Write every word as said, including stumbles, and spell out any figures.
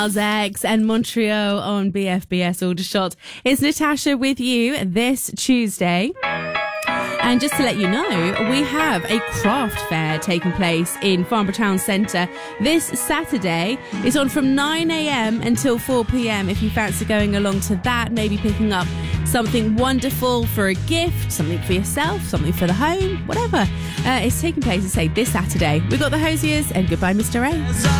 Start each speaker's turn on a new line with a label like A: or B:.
A: X and Montreal on B F B S Aldershot. It's Natasha with you this Tuesday. And just to let you know, we have a craft fair taking place in Farnborough Town Centre this Saturday. It's on from nine a.m. until four p.m. if you fancy going along to that, maybe picking up something wonderful for a gift, something for yourself, something for the home, whatever. Uh, it's taking place, I say, this Saturday. We've got the Hosiers and goodbye, Mister A.